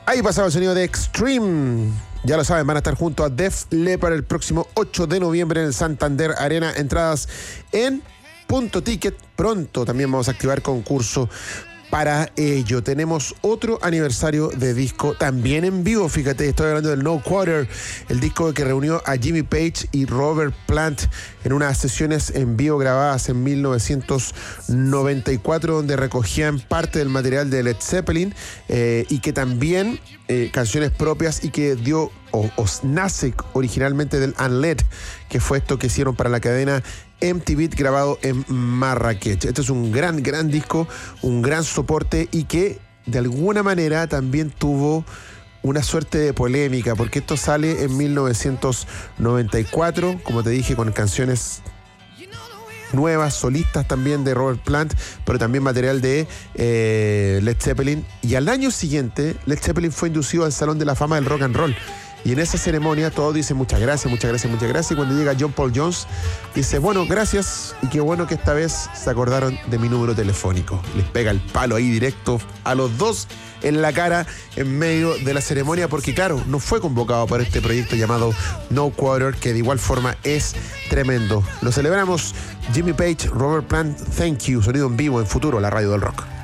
Ahí pasaba el sonido de Extreme. Ya lo saben, van a estar junto a Def Leppard el próximo 8 de noviembre en el Santander Arena. Entradas en Punto Ticket. Pronto también vamos a activar concurso para ello. Tenemos otro aniversario de disco también en vivo. Fíjate, estoy hablando del No Quarter, el disco que reunió a Jimmy Page y Robert Plant en unas sesiones en vivo grabadas en 1994, donde recogían parte del material de Led Zeppelin y que también canciones propias, y que dio o nace originalmente del Unled, que fue esto que hicieron para la cadena MTV, grabado en Marrakech. Este es un gran disco, un gran soporte, y que de alguna manera también tuvo una suerte de polémica, porque esto sale en 1994, como te dije, con canciones nuevas, solistas también de Robert Plant, pero también material de Led Zeppelin. Y al año siguiente, Led Zeppelin fue inducido al Salón de la Fama del Rock and Roll. Y en esa ceremonia todos dicen muchas gracias. Y cuando llega John Paul Jones, dice, bueno, gracias, y qué bueno que esta vez se acordaron de mi número telefónico. Les pega el palo ahí directo a los dos en la cara en medio de la ceremonia, porque claro, no fue convocado para este proyecto llamado No Quarter, que de igual forma es tremendo. Lo celebramos. Jimmy Page, Robert Plant, Thank You, sonido en vivo en Futuro, la radio del rock.